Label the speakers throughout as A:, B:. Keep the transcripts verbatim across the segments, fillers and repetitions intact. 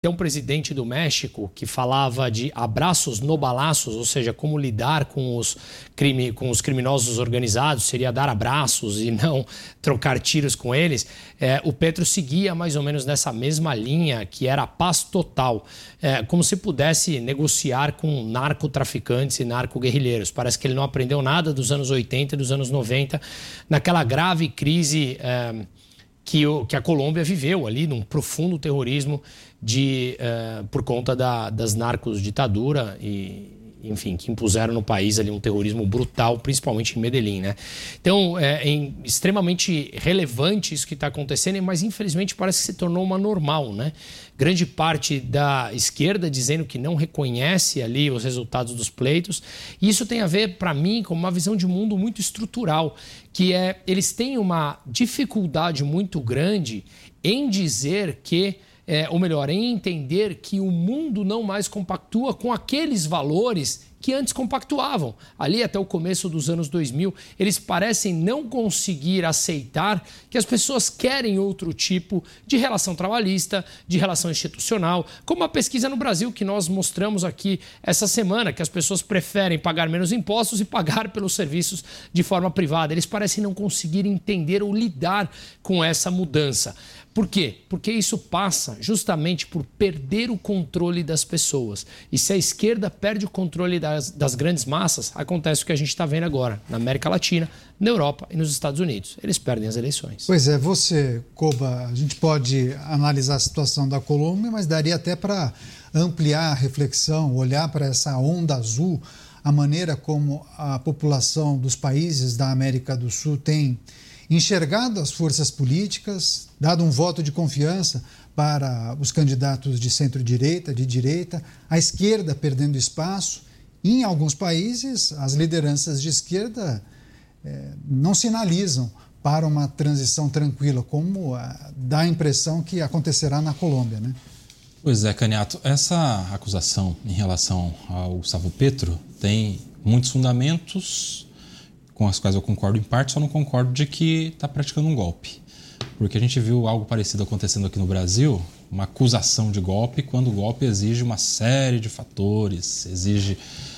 A: Tem um presidente do México que falava de abraços no balaços, ou seja, como lidar com os, crime, com os criminosos organizados, seria dar abraços e não trocar tiros com eles. É, o Petro seguia mais ou menos nessa mesma linha, que era a paz total, é, como se pudesse negociar com narcotraficantes e narcoguerrilheiros. Parece que ele não aprendeu nada dos anos oitenta e dos anos noventa, naquela grave crise é, que, o, que a Colômbia viveu ali, num profundo terrorismo de, uh, por conta da, das narcos-ditadura e, enfim, que impuseram no país ali um terrorismo brutal, principalmente em Medellín, né? Então, é, é extremamente relevante isso que está acontecendo, mas infelizmente parece que se tornou uma normal, né? Grande parte da esquerda dizendo que não reconhece ali os resultados dos pleitos. E isso tem a ver, para mim, com uma visão de mundo muito estrutural, que é, eles têm uma dificuldade muito grande em dizer que É, ou melhor, em entender que o mundo não mais compactua com aqueles valores que antes compactuavam. Ali até o começo dos anos dois mil, eles parecem não conseguir aceitar que as pessoas querem outro tipo de relação trabalhista, de relação institucional, como a pesquisa no Brasil que nós mostramos aqui essa semana, que as pessoas preferem pagar menos impostos e pagar pelos serviços de forma privada. Eles parecem não conseguir entender ou lidar com essa mudança. Por quê? Porque isso passa justamente por perder o controle das pessoas. E se a esquerda perde o controle das, das grandes massas, acontece o que a gente está vendo agora na América Latina, na Europa e nos Estados Unidos. Eles perdem as eleições.
B: Pois é, você, Koba, a gente pode analisar a situação da Colômbia, mas daria até para ampliar a reflexão, olhar para essa onda azul, a maneira como a população dos países da América do Sul tem enxergado as forças políticas, dado um voto de confiança para os candidatos de centro-direita, de direita, a esquerda perdendo espaço. E, em alguns países, as lideranças de esquerda eh, não sinalizam para uma transição tranquila, como ah, dá a impressão que acontecerá na Colômbia, né?
C: Pois é, Caniato, essa acusação em relação ao Gustavo Petro tem muitos fundamentos com as quais eu concordo em parte, só não concordo de que está praticando um golpe. Porque a gente viu algo parecido acontecendo aqui no Brasil, uma acusação de golpe, quando o golpe exige uma série de fatores, exige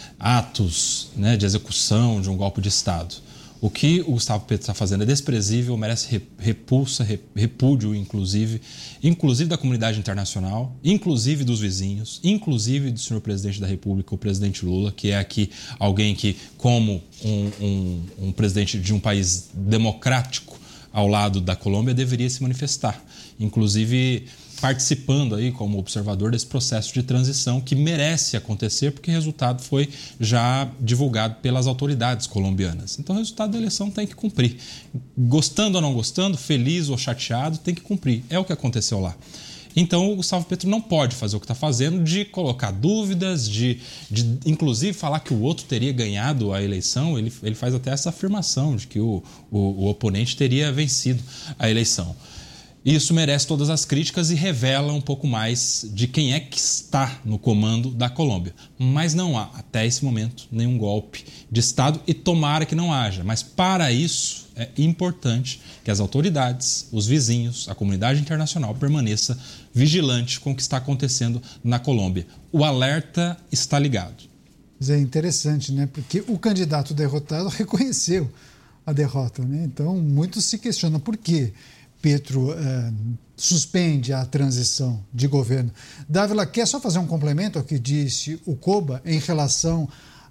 C: atos, né, de execução de um golpe de Estado. O que o Gustavo Petro está fazendo é desprezível, merece repulsa, repúdio, inclusive, inclusive da comunidade internacional, inclusive dos vizinhos, inclusive do senhor presidente da República, o presidente Lula, que é aqui alguém que, como um, um, um presidente de um país democrático ao lado da Colômbia, deveria se manifestar, inclusive participando aí como observador desse processo de transição que merece acontecer porque o resultado foi já divulgado pelas autoridades colombianas. Então o resultado da eleição tem que cumprir. Gostando ou não gostando, feliz ou chateado, tem que cumprir. É o que aconteceu lá. Então o Gustavo Petro não pode fazer o que está fazendo de colocar dúvidas, de, de inclusive falar que o outro teria ganhado a eleição. Ele, ele faz até essa afirmação de que o, o, o oponente teria vencido a eleição. Isso merece todas as críticas e revela um pouco mais de quem é que está no comando da Colômbia. Mas não há, até esse momento, nenhum golpe de Estado e tomara que não haja. Mas para isso é importante que as autoridades, os vizinhos, a comunidade internacional permaneça vigilante com o que está acontecendo na Colômbia. O alerta está ligado.
B: É interessante, né? Porque o candidato derrotado reconheceu a derrota, né? Então, muitos se questionam por quê Petro eh, suspende a transição de governo. Dávila, quer só fazer um complemento ao que disse o Koba em relação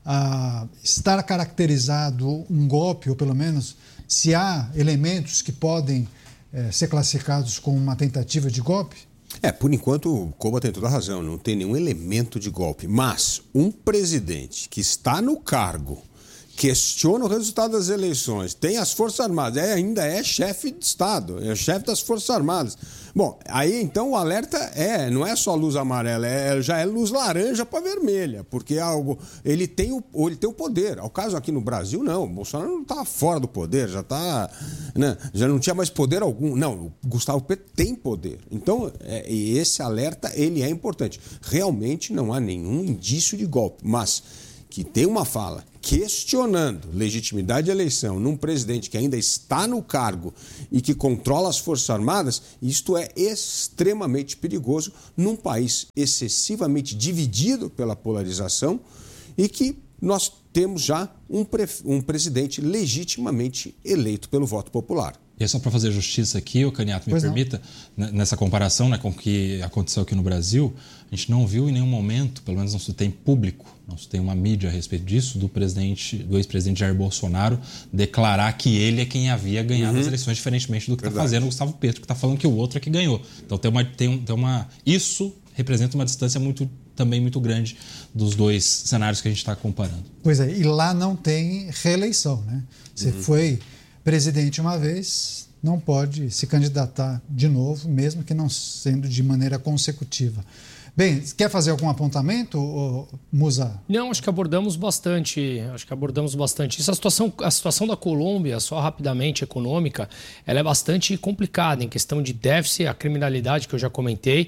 B: a estar caracterizado um golpe, ou pelo menos se há elementos que podem eh, ser classificados como uma tentativa de golpe?
D: É, por enquanto o Koba tem toda a razão, não tem nenhum elemento de golpe. Mas um presidente que está no cargo, questiona o resultado das eleições, tem as Forças Armadas, é, ainda é chefe de Estado, é chefe das Forças Armadas. Bom, aí então o alerta é, não é só luz amarela, é, já é luz laranja para vermelha, porque algo, ele, tem o, ele tem o poder. Ao caso aqui no Brasil, não, o Bolsonaro não está fora do poder, já está, né, já não tinha mais poder algum. Não, o Gustavo Petro tem poder. Então, é, esse alerta ele é importante. Realmente não há nenhum indício de golpe, mas que tem uma fala questionando legitimidade de eleição num presidente que ainda está no cargo e que controla as Forças Armadas, isto é extremamente perigoso num país excessivamente dividido pela polarização e que nós temos já um, pre- um presidente legitimamente eleito pelo voto popular.
C: E é só para fazer justiça aqui, o Caniato, me
B: pois
C: permita, não. Nessa comparação, né, com o que aconteceu aqui no Brasil, a gente não viu em nenhum momento, pelo menos não se tem público, não se tem uma mídia a respeito disso, do presidente, do ex-presidente Jair Bolsonaro declarar que ele é quem havia ganhado uhum. as eleições, diferentemente do que está fazendo o Gustavo Petro, que está falando que o outro é que ganhou. Então tem uma, tem, tem uma, isso representa uma distância muito, também muito grande dos dois cenários que a gente está comparando.
B: Pois é, e lá não tem reeleição, né? Você uhum. foi presidente uma vez, não pode se candidatar de novo, mesmo que não sendo de maneira consecutiva. Bem, quer fazer algum apontamento, Musa?
A: Não, acho que abordamos bastante, acho que abordamos bastante. Isso, a situação, a situação da Colômbia, só rapidamente, econômica, ela é bastante complicada em questão de déficit, a criminalidade que eu já comentei.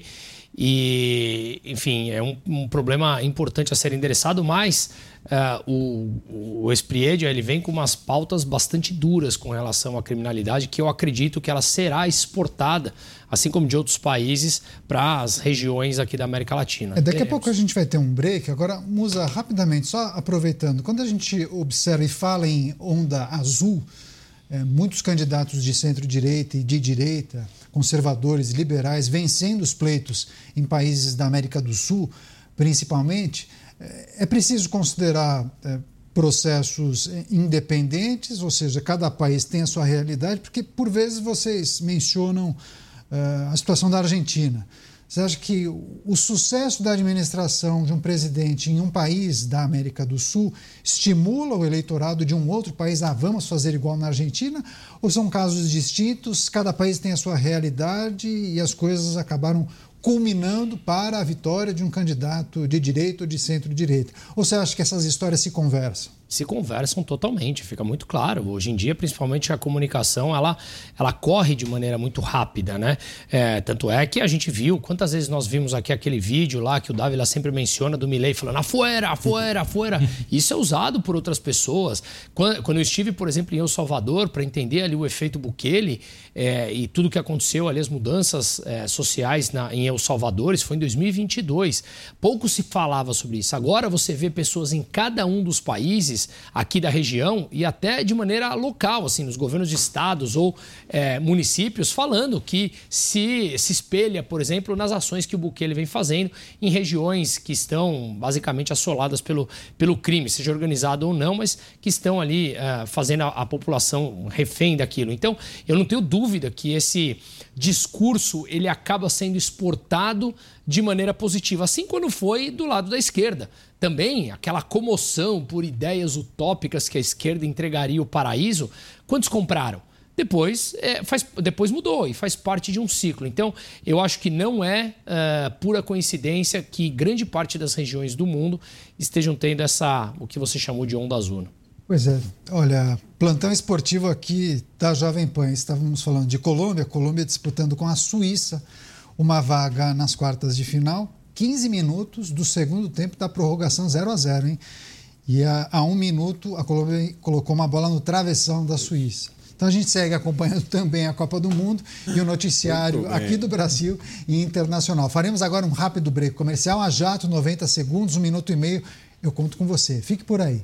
A: E, enfim, é um, um problema importante a ser endereçado, mas uh, o, o Espriella, ele vem com umas pautas bastante duras com relação à criminalidade, que eu acredito que ela será exportada, assim como de outros países, para as regiões aqui da América Latina.
B: É, daqui Teremos. a pouco a gente vai ter um break. Agora, Musa, rapidamente, só aproveitando, quando a gente observa e fala em onda azul, é, muitos candidatos de centro-direita e de direita, conservadores, liberais, vencendo os pleitos em países da América do Sul, principalmente, é preciso considerar é, processos independentes, ou seja, cada país tem a sua realidade, porque por vezes vocês mencionam é, a situação da Argentina. Você acha que o sucesso da administração de um presidente em um país da América do Sul estimula o eleitorado de um outro país a vamos fazer igual na Argentina? Ou são casos distintos, cada país tem a sua realidade e as coisas acabaram culminando para a vitória de um candidato de direita ou de centro-direita? Ou você acha que essas histórias se conversam?
A: Se conversam totalmente, fica muito claro. Hoje em dia, principalmente a comunicação, ela, ela corre de maneira muito rápida, né? É, tanto é que a gente viu, quantas vezes nós vimos aqui aquele vídeo lá que o Dávila sempre menciona do Milei falando afuera, afuera, afuera. Isso é usado por outras pessoas. Quando, quando eu estive, por exemplo, em El Salvador, para entender ali o efeito Bukele é, e tudo que aconteceu ali, as mudanças é, sociais na, em El Salvador, isso foi em dois mil e vinte e dois. Pouco se falava sobre isso. Agora você vê pessoas em cada um dos países aqui da região e até de maneira local, assim, nos governos de estados ou é, municípios, falando que se, se espelha, por exemplo, nas ações que o Bukele vem fazendo em regiões que estão basicamente assoladas pelo, pelo crime, seja organizado ou não, mas que estão ali é, fazendo a, a população refém daquilo. Então, eu não tenho dúvida que esse discurso ele acaba sendo exportado de maneira positiva, assim quando foi do lado da esquerda. Também aquela comoção por ideias utópicas que a esquerda entregaria o paraíso, quantos compraram? Depois, é, faz, depois mudou e faz parte de um ciclo. Então, eu acho que não é uh, pura coincidência que grande parte das regiões do mundo estejam tendo essa, o que você chamou de onda azul.
B: Pois é. Olha, plantão esportivo aqui da Jovem Pan. Estávamos falando de Colômbia, Colômbia disputando com a Suíça uma vaga nas quartas de final. quinze minutos do segundo tempo da prorrogação zero a zero, hein? E a, a um minuto a Colômbia colocou uma bola no travessão da Suíça. Então a gente segue acompanhando também a Copa do Mundo e o noticiário aqui do Brasil e internacional. Faremos agora um rápido break comercial, a jato, noventa segundos, um minuto e meio. Eu conto com você. Fique por aí.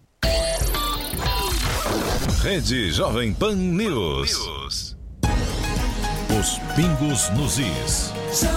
E: Rede Jovem Pan News. Os pingos nos is.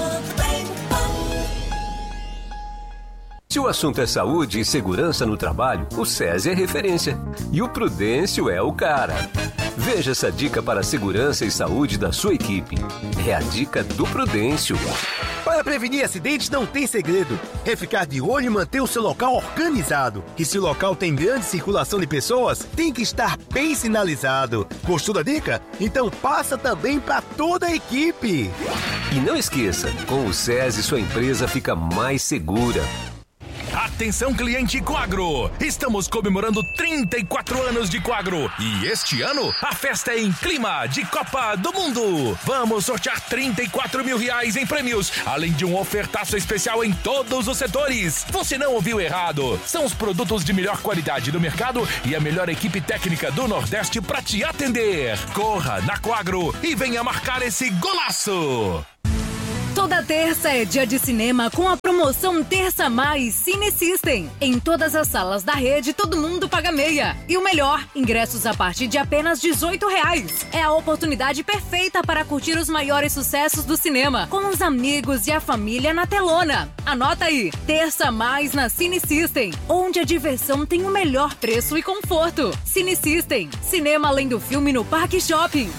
F: Se o assunto é saúde e segurança no trabalho, o SESI é referência. E o Prudêncio é o cara. Veja essa dica para a segurança e saúde da sua equipe. É a dica do Prudêncio.
G: Para prevenir acidentes não tem segredo. É ficar de olho e manter o seu local organizado. E se o local tem grande circulação de pessoas, tem que estar bem sinalizado. Gostou da dica? Então passa também para toda a equipe.
F: E não esqueça, com o SESI sua empresa fica mais segura.
E: A
H: Atenção, cliente Coagro! Estamos comemorando trinta e quatro anos de Coagro e este ano a festa é em clima de Copa do Mundo. Vamos sortear trinta e quatro mil reais em prêmios, além de um ofertaço especial em todos os setores. Você não ouviu errado. São os produtos de melhor qualidade do mercado e a melhor equipe técnica do Nordeste para te atender. Corra na Coagro e venha marcar esse golaço!
I: Toda terça é dia de cinema com a promoção Terça Mais Cine System. Em todas as salas da rede, todo mundo paga meia. E o melhor, ingressos a partir de apenas dezoito reais. É a oportunidade perfeita para curtir os maiores sucessos do cinema, com os amigos e a família na telona. Anota aí, Terça Mais na Cine System, onde a diversão tem o melhor preço e conforto. Cine System, cinema além do filme no Parque Shopping.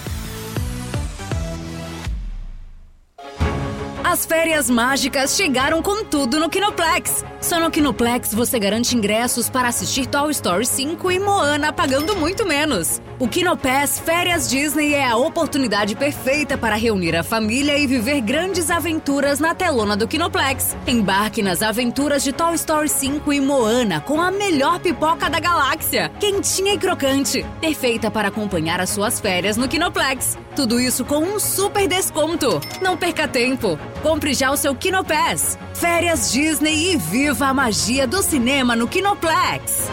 I: As férias mágicas chegaram com tudo no Kinoplex. Só no Kinoplex você garante ingressos para assistir Toy Story cinco e Moana pagando muito menos. O Kinopass Férias Disney é a oportunidade perfeita para reunir a família e viver grandes aventuras na telona do Kinoplex. Embarque nas aventuras de Toy Story cinco e Moana com a melhor pipoca da galáxia, quentinha e crocante, perfeita para acompanhar as suas férias no Kinoplex. Tudo isso com um super desconto. Não perca tempo. Compre já o seu Kinopass. Férias Disney e viva a magia do cinema no Kinoplex.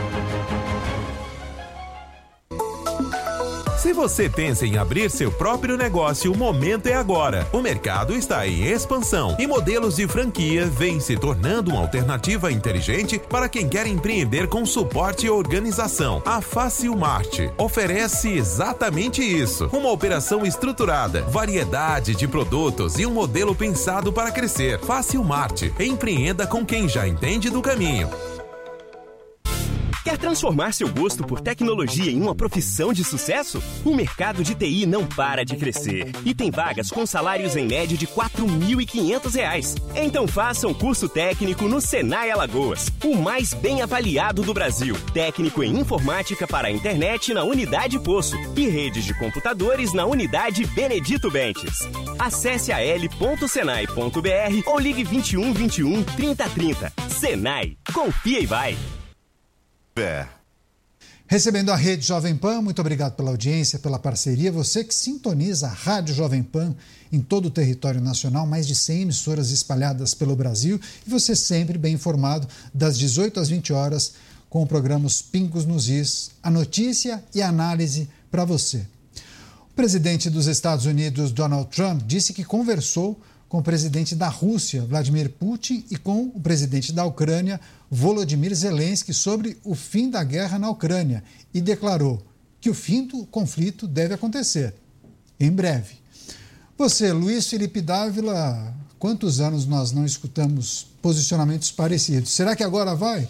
J: Se você pensa em abrir seu próprio negócio, o momento é agora. O mercado está em expansão e modelos de franquia vêm se tornando uma alternativa inteligente para quem quer empreender com suporte e organização. A Facilmart oferece exatamente isso. Uma operação estruturada, variedade de produtos e um modelo pensado para crescer. Facilmart. Empreenda com quem já entende do caminho.
K: Quer transformar seu gosto por tecnologia em uma profissão de sucesso? O mercado de T I não para de crescer e tem vagas com salários em média de quatro mil e quinhentos reais. Então faça um curso técnico no Senai Alagoas, o mais bem avaliado do Brasil. Técnico em informática para a internet na Unidade Poço e redes de computadores na Unidade Benedito Bentes. Acesse a l ponto senai ponto b r ou ligue vinte e um, vinte e um, trinta, trinta. Senai, confia e vai!
B: É. Recebendo a Rede Jovem Pan, muito obrigado pela audiência, pela parceria. Você que sintoniza a Rádio Jovem Pan em todo o território nacional, mais de cem emissoras espalhadas pelo Brasil, e você sempre bem informado das dezoito às vinte horas com o programa Os Pingos nos Is, a notícia e a análise para você. O presidente dos Estados Unidos, Donald Trump, disse que conversou com o presidente da Rússia, Vladimir Putin, e com o presidente da Ucrânia, Volodymyr Zelensky, sobre o fim da guerra na Ucrânia e declarou que o fim do conflito deve acontecer em breve. Você, Luiz Felipe Dávila, quantos anos nós não escutamos posicionamentos parecidos? Será que agora vai?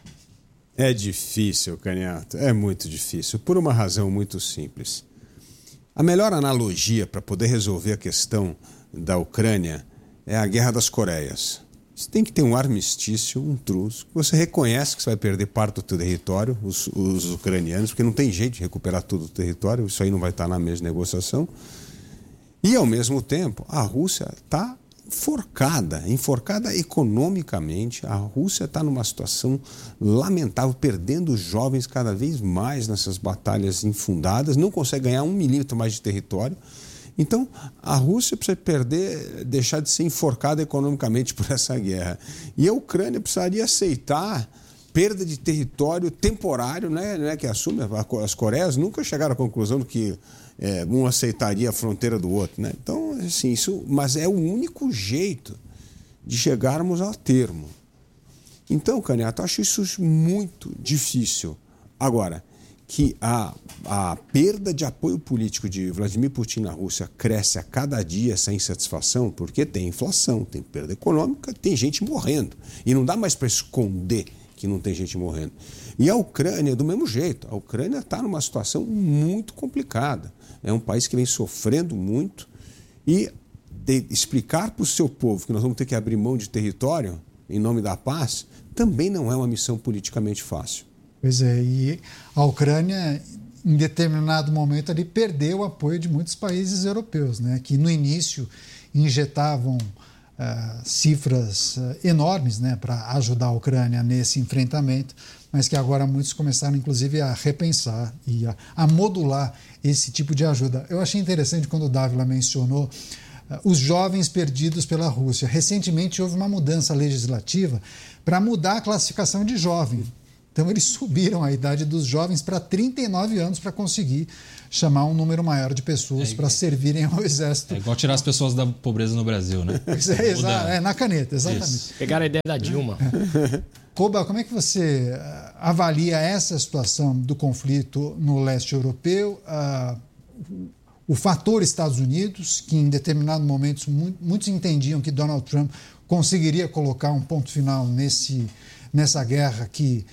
D: É difícil, Caniato, é muito difícil, por uma razão muito simples. A melhor analogia para poder resolver a questão da Ucrânia é a Guerra das Coreias. Você tem que ter um armistício, um truce, que você reconhece que você vai perder parte do teu território, os, os ucranianos, porque não tem jeito de recuperar todo o território, isso aí não vai estar na mesma negociação. E, ao mesmo tempo, a Rússia está enforcada, enforcada economicamente. A Rússia está numa situação lamentável, perdendo os jovens cada vez mais nessas batalhas infundadas, não consegue ganhar um milímetro mais de território. Então, a Rússia precisa perder, deixar de ser enforcada economicamente por essa guerra. E a Ucrânia precisaria aceitar perda de território temporário, né, né, que assume. As Coreias nunca chegaram à conclusão de que é, um aceitaria a fronteira do outro, né? Então, assim, isso, mas é o único jeito de chegarmos ao termo. Então, Caniato, eu acho isso muito difícil. Agora, que a, a perda de apoio político de Vladimir Putin na Rússia cresce a cada dia essa insatisfação, porque tem inflação, tem perda econômica, tem gente morrendo. E não dá mais para esconder que não tem gente morrendo. E a Ucrânia, do mesmo jeito, a Ucrânia está numa situação muito complicada. É um país que vem sofrendo muito e de explicar para o seu povo que nós vamos ter que abrir mão de território em nome da paz também não é uma missão politicamente fácil.
B: Pois é, e a Ucrânia, em determinado momento, ali perdeu o apoio de muitos países europeus, né, que no início injetavam uh, cifras uh, enormes, né, para ajudar a Ucrânia nesse enfrentamento, mas que agora muitos começaram, inclusive, a repensar e a, a modular esse tipo de ajuda. Eu achei interessante quando o Dávila mencionou uh, os jovens perdidos pela Rússia. Recentemente houve uma mudança legislativa para mudar a classificação de jovem. Então, eles subiram a idade dos jovens para trinta e nove anos para conseguir chamar um número maior de pessoas é, para servirem ao Exército.
C: É igual tirar as pessoas da pobreza no Brasil, né?
B: É, exa- é na caneta, exatamente. Isso.
A: Pegaram a ideia da Dilma.
B: É. Koba, como é que você avalia essa situação do conflito no leste europeu? Uh, o fator Estados Unidos, que em determinados momentos muitos entendiam que Donald Trump conseguiria colocar um ponto final nesse, nessa guerra que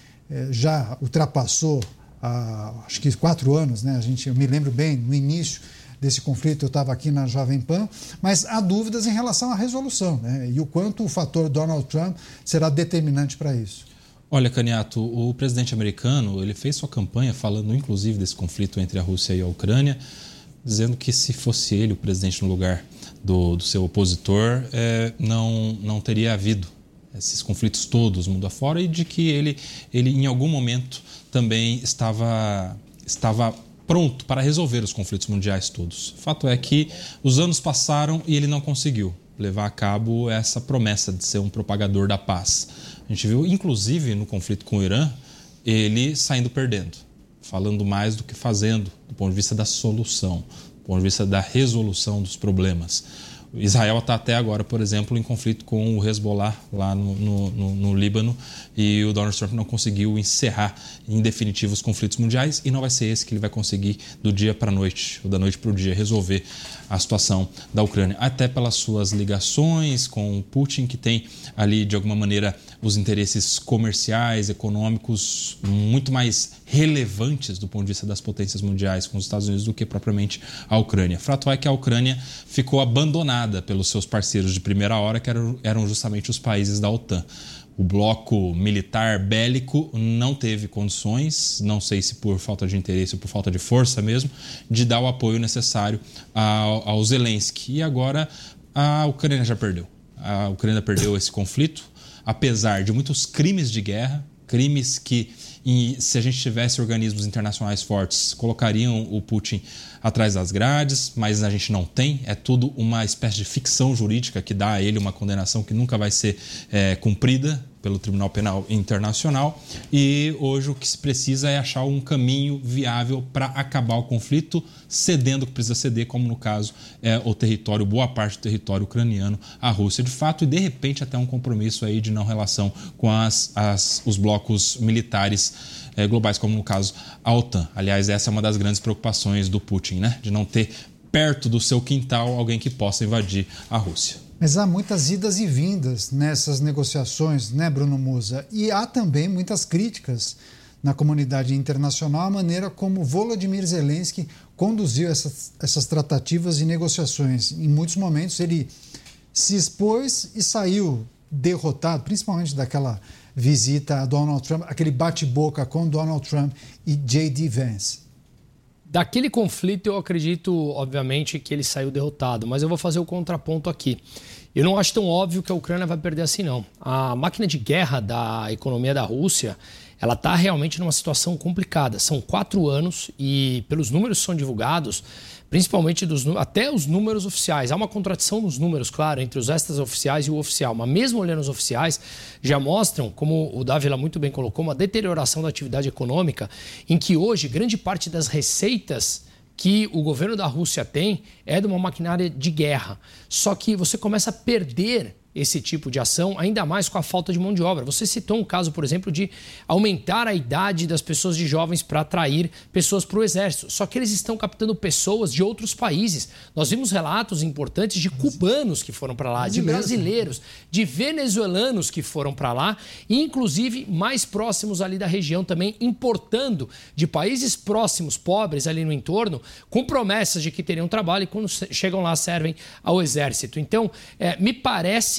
B: já ultrapassou há, acho que quatro anos, né? A gente, eu me lembro bem, no início desse conflito eu estava aqui na Jovem Pan, mas há dúvidas em relação à resolução, né? E o quanto o fator Donald Trump será determinante para isso.
C: Olha, Caniato, o presidente americano ele fez sua campanha falando inclusive desse conflito entre a Rússia e a Ucrânia, dizendo que se fosse ele o presidente no lugar do, do seu opositor, é, não, não teria havido esses conflitos todos mundo afora, e de que ele, ele em algum momento também estava, estava pronto para resolver os conflitos mundiais todos. O fato é que os anos passaram e ele não conseguiu levar a cabo essa promessa de ser um propagador da paz. A gente viu, inclusive, no conflito com o Irã, ele saindo perdendo, falando mais do que fazendo, do ponto de vista da solução, do ponto de vista da resolução dos problemas. Israel está até agora, por exemplo, em conflito com o Hezbollah lá no, no, no, no Líbano, e o Donald Trump não conseguiu encerrar em definitivo os conflitos mundiais, e não vai ser esse que ele vai conseguir do dia para a noite, ou da noite para o dia, resolver a situação da Ucrânia, até pelas suas ligações com o Putin, que tem ali, de alguma maneira, os interesses comerciais, econômicos muito mais relevantes do ponto de vista das potências mundiais com os Estados Unidos do que propriamente a Ucrânia. Fato é que a Ucrânia ficou abandonada pelos seus parceiros de primeira hora, que eram, eram justamente os países da OTAN. O bloco militar bélico não teve condições, não sei se por falta de interesse ou por falta de força mesmo, de dar o apoio necessário ao, ao Zelensky. E agora a Ucrânia já perdeu. A Ucrânia perdeu esse conflito, apesar de muitos crimes de guerra, crimes que, se a gente tivesse organismos internacionais fortes, colocariam o Putin atrás das grades, mas a gente não tem. É tudo uma espécie de ficção jurídica que dá a ele uma condenação que nunca vai ser é, cumprida pelo Tribunal Penal Internacional, e hoje o que se precisa é achar um caminho viável para acabar o conflito, cedendo o que precisa ceder, como no caso é o território, boa parte do território ucraniano, à Rússia de fato, e de repente até um compromisso aí de não relação com as, as, os blocos militares é, globais, como no caso a OTAN. Aliás, essa é uma das grandes preocupações do Putin, né? De não ter perto do seu quintal alguém que possa invadir a Rússia.
B: Mas há muitas idas e vindas nessas negociações, né, Bruno Musa? E há também muitas críticas na comunidade internacional à maneira como Volodymyr Zelensky conduziu essas, essas tratativas e negociações. Em muitos momentos ele se expôs e saiu derrotado, principalmente daquela visita a Donald Trump, aquele bate-boca com Donald Trump e J D Vance.
A: Daquele conflito, eu acredito, obviamente, que ele saiu derrotado, mas eu vou fazer o contraponto aqui. Eu não acho tão óbvio que a Ucrânia vai perder assim, não. A máquina de guerra da economia da Rússia, ela está realmente numa situação complicada. São quatro anos e, pelos números que são divulgados, principalmente dos, até os números oficiais. Há uma contradição nos números, claro, entre os extraoficiais e o oficial, mas mesmo olhando os oficiais, já mostram, como o Dávila muito bem colocou, uma deterioração da atividade econômica, em que hoje grande parte das receitas que o governo da Rússia tem é de uma maquinária de guerra. Só que você começa a perder esse tipo de ação, ainda mais com a falta de mão de obra. Você citou um caso, por exemplo, de aumentar a idade das pessoas de jovens para atrair pessoas para o exército. Só que eles estão captando pessoas de outros países. Nós vimos relatos importantes de cubanos que foram para lá, de brasileiros, de venezuelanos que foram para lá, e inclusive mais próximos ali da região também, importando de países próximos, pobres ali no entorno, com promessas de que teriam trabalho e quando chegam lá servem ao exército. Então, é, me parece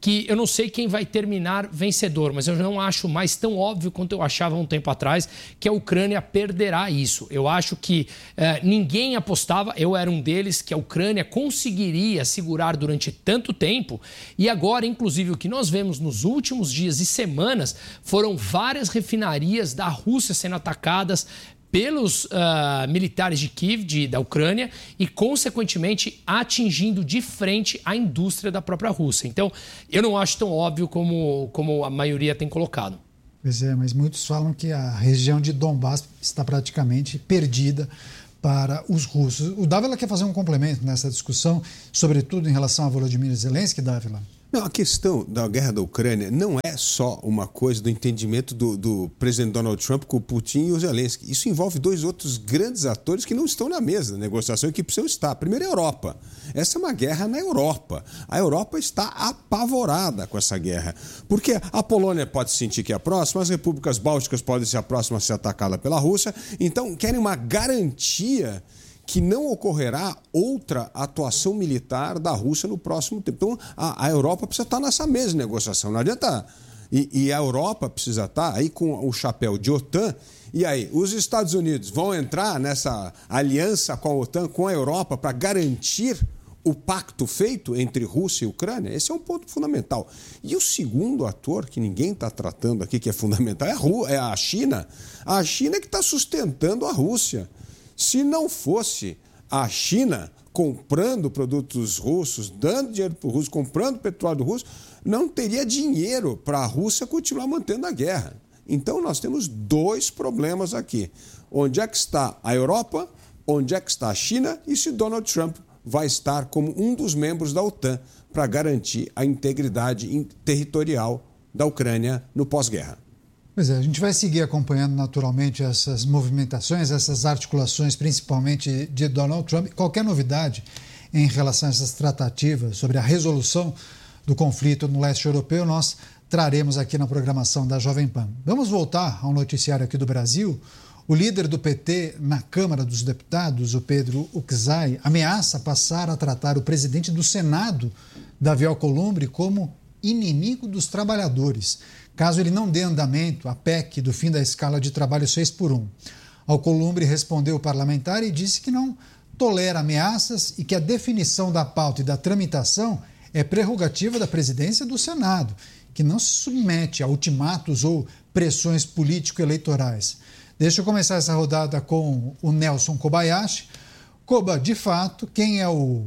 A: que eu não sei quem vai terminar vencedor, mas eu não acho mais tão óbvio quanto eu achava um tempo atrás que a Ucrânia perderá isso. Eu acho que eh, ninguém apostava, eu era um deles, que a Ucrânia conseguiria segurar durante tanto tempo. E agora, inclusive, o que nós vemos nos últimos dias e semanas foram várias refinarias da Rússia sendo atacadas pelos uh, militares de Kiev, de, da Ucrânia, e, consequentemente, atingindo de frente a indústria da própria Rússia. Então, eu não acho tão óbvio como, como a maioria tem colocado.
B: Pois é, mas muitos falam que a região de Donbass está praticamente perdida para os russos. O Dávila quer fazer um complemento nessa discussão, sobretudo em relação a Volodymyr Zelensky, Dávila?
D: Não, a questão da guerra da Ucrânia não é só uma coisa do entendimento do, do presidente Donald Trump com o Putin e o Zelensky. Isso envolve dois outros grandes atores que não estão na mesa da negociação e que precisam estar. Primeiro, a Europa. Essa é uma guerra na Europa. A Europa está apavorada com essa guerra. Porque a Polônia pode sentir que é a próxima, as repúblicas bálticas podem ser a próxima a ser atacada pela Rússia. Então, querem uma garantia que não ocorrerá outra atuação militar da Rússia no próximo tempo. Então, a, a Europa precisa estar nessa mesma negociação. Não adianta. E, e a Europa precisa estar aí com o chapéu de OTAN. E aí, os Estados Unidos vão entrar nessa aliança com a OTAN, com a Europa, para garantir o pacto feito entre Rússia e Ucrânia? Esse é um ponto fundamental. E o segundo ator, que ninguém está tratando aqui, que é fundamental, é a, Rú- é a China. A China que está sustentando a Rússia. Se não fosse a China comprando produtos russos, dando dinheiro para o russo, comprando petróleo do russo, não teria dinheiro para a Rússia continuar mantendo a guerra. Então nós temos dois problemas aqui. Onde é que está a Europa? Onde é que está a China? E se Donald Trump vai estar como um dos membros da OTAN para garantir a integridade territorial da Ucrânia no pós-guerra?
B: Pois é, a gente vai seguir acompanhando naturalmente essas movimentações, essas articulações, principalmente de Donald Trump. Qualquer novidade em relação a essas tratativas sobre a resolução do conflito no leste europeu, nós traremos aqui na programação da Jovem Pan. Vamos voltar ao noticiário aqui do Brasil. O líder do P T na Câmara dos Deputados, o Pedro Uczai, ameaça passar a tratar o presidente do Senado, Davi Alcolumbre, como inimigo dos trabalhadores, caso ele não dê andamento à P E C do fim da escala de trabalho seis por um. Alcolumbre respondeu ao parlamentar e disse que não tolera ameaças e que a definição da pauta e da tramitação é prerrogativa da presidência do Senado, que não se submete a ultimatos ou pressões político-eleitorais. Deixa eu começar essa rodada com o Nelson Kobayashi. Koba, de fato, quem é o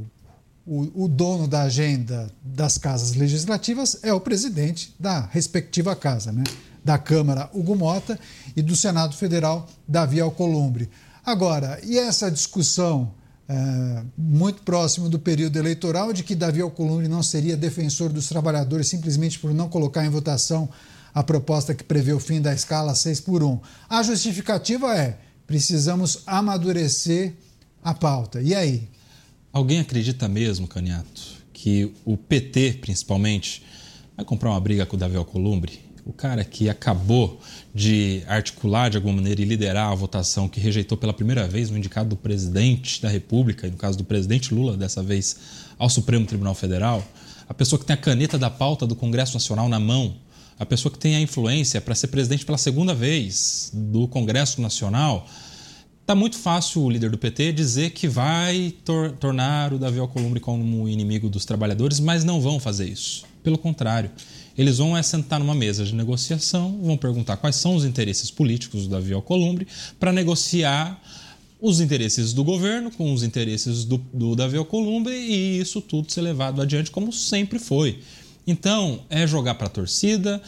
B: O, o dono da agenda das casas legislativas é o presidente da respectiva casa, né? Da Câmara, Hugo Mota, e do Senado Federal, Davi Alcolumbre. Agora, e essa discussão é, muito próximo do período eleitoral de que Davi Alcolumbre não seria defensor dos trabalhadores simplesmente por não colocar em votação a proposta que prevê o fim da escala seis por um. A justificativa é: precisamos amadurecer a pauta. E aí?
C: Alguém acredita mesmo, Caniato, que o P T, principalmente, vai comprar uma briga com o Davi Alcolumbre? O cara que acabou de articular de alguma maneira e liderar a votação que rejeitou pela primeira vez o indicado do presidente da República, e no caso do presidente Lula, dessa vez ao Supremo Tribunal Federal, a pessoa que tem a caneta da pauta do Congresso Nacional na mão, a pessoa que tem a influência para ser presidente pela segunda vez do Congresso Nacional. Está muito fácil o líder do P T dizer que vai tor- tornar o Davi Alcolumbre como inimigo dos trabalhadores, mas não vão fazer isso. Pelo contrário, eles vão é sentar numa mesa de negociação, vão perguntar quais são os interesses políticos do Davi Alcolumbre para negociar os interesses do governo com os interesses do, do Davi Alcolumbre e isso tudo ser levado adiante como sempre foi. Então, é jogar para a torcida,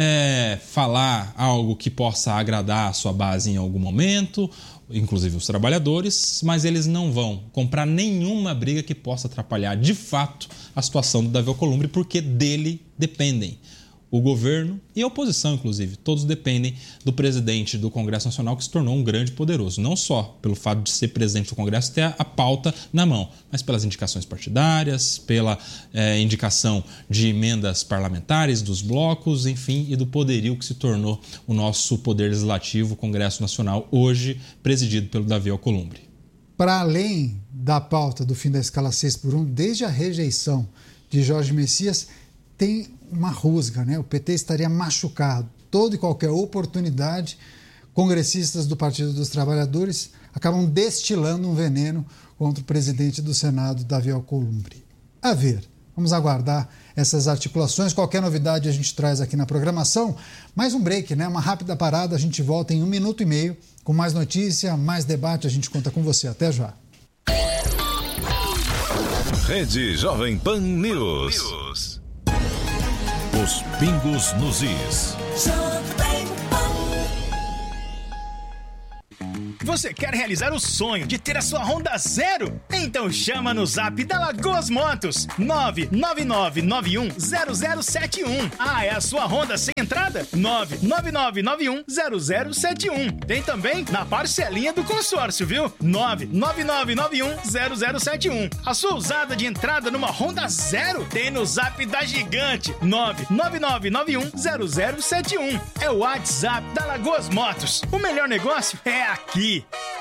C: é falar algo que possa agradar a sua base em algum momento, inclusive os trabalhadores, mas eles não vão comprar nenhuma briga que possa atrapalhar de fato a situação do Davi Alcolumbre, porque dele dependem o governo e a oposição, inclusive. Todos dependem do presidente do Congresso Nacional, que se tornou um grande poderoso. Não só pelo fato de ser presidente do Congresso e ter a pauta na mão, mas pelas indicações partidárias, pela é, indicação de emendas parlamentares, dos blocos, enfim, e do poderio que se tornou o nosso poder legislativo, o Congresso Nacional, hoje presidido pelo Davi Alcolumbre.
B: Para além da pauta do fim da escala seis por um, desde a rejeição de Jorge Messias, tem uma rusga, né? O P T estaria machucado. Toda e qualquer oportunidade, congressistas do Partido dos Trabalhadores acabam destilando um veneno contra o presidente do Senado, Davi Alcolumbre. A ver, vamos aguardar essas articulações. Qualquer novidade a gente traz aqui na programação. Mais um break, né? Uma rápida parada, a gente volta em um minuto e meio com mais notícia, mais debate, a gente conta com você. Até já.
E: Rede Jovem Pan News. Os pingos nos is.
L: Você quer realizar o sonho de ter a sua Honda zero? Então chama no zap da Lagoas Motos, nove nove nove nove um zero zero sete um. Ah, é a sua Honda sem entrada? nove nove nove nove um zero zero sete um. Tem também na parcelinha do consórcio, viu? nove nove nove nove um zero zero sete um. A sua usada de entrada numa Honda zero tem no zap da Gigante, nove nove nove nove um zero zero sete um. É o WhatsApp da Lagoas Motos. O melhor negócio é aqui.